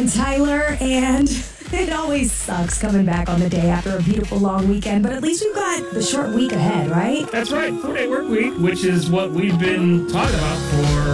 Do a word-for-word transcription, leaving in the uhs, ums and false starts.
and Tyler, and it always sucks coming back on the day after a beautiful long weekend, but at least we've got the short week ahead, right? That's right, four-day work week, which is what we've been talking about for